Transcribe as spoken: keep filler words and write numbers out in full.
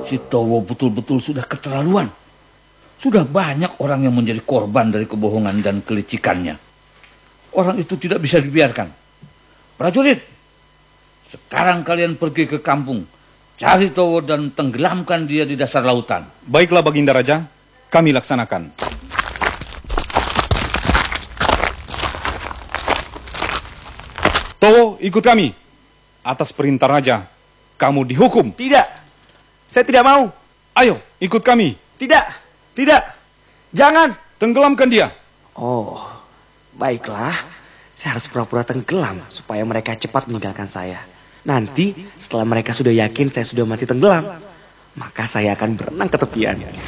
Si Towo betul-betul sudah keterlaluan. Sudah banyak orang yang menjadi korban dari kebohongan dan kelicikannya. Orang itu tidak bisa dibiarkan. Prajurit, sekarang kalian pergi ke kampung, cari Towo dan tenggelamkan dia di dasar lautan. Baiklah Baginda Raja, kami laksanakan. Towo, ikut kami. Atas perintah Raja, kamu dihukum. Tidak, saya tidak mau. Ayo, ikut kami. Tidak, tidak, jangan. Tenggelamkan dia. Oh, baiklah. Saya harus pura-pura tenggelam supaya mereka cepat meninggalkan saya. Nanti setelah mereka sudah yakin saya sudah mati tenggelam, maka saya akan berenang ke tepian.